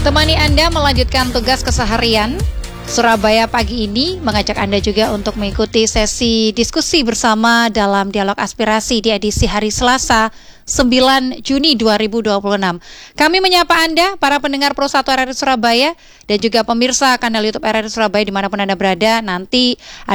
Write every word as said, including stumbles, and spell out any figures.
Temani Anda melanjutkan tugas keseharian, Surabaya pagi ini mengajak Anda juga untuk mengikuti sesi diskusi bersama dalam dialog aspirasi di edisi hari Selasa sembilan Juni dua ribu dua puluh enam. Kami menyapa Anda, para pendengar Pro satu R R I Surabaya dan juga pemirsa kanal YouTube R R I Surabaya dimanapun Anda berada. Nanti